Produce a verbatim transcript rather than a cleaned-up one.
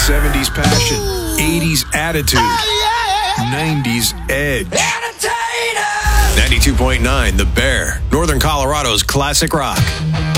seventies passion, eighties attitude, nineties edge. ninety-two point nine The Bear, Northern Colorado's classic rock.